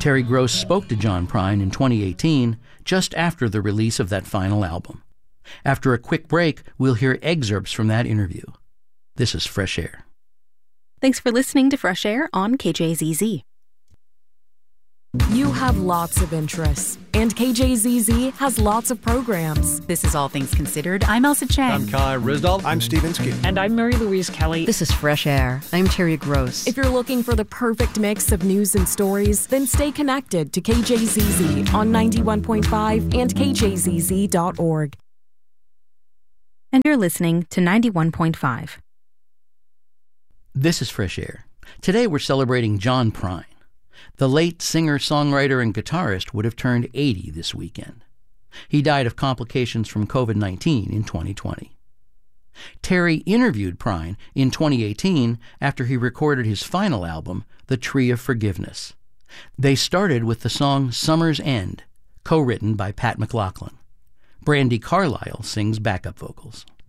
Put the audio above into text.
Terry Gross spoke to John Prine in 2018, just after the release of that final album. After a quick break, we'll hear excerpts from that interview. This is Fresh Air. Thanks for listening to Fresh Air on KJZZ. You have lots of interests, and KJZZ has lots of programs. This is All Things Considered. I'm Elsa Chang. I'm Kai Risdall. I'm Steve Inskeep. And I'm Mary Louise Kelly. This is Fresh Air. I'm Terry Gross. If you're looking for the perfect mix of news and stories, then stay connected to KJZZ on 91.5 and KJZZ.org. And you're listening to 91.5. This is Fresh Air. Today we're celebrating John Prine. The late singer, songwriter, and guitarist would have turned 80 this weekend. He died of complications from COVID-19 in 2020. Terry interviewed Prine in 2018 after he recorded his final album, The Tree of Forgiveness. They started with the song Summer's End, co-written by Pat McLaughlin. Brandi Carlile sings backup vocals.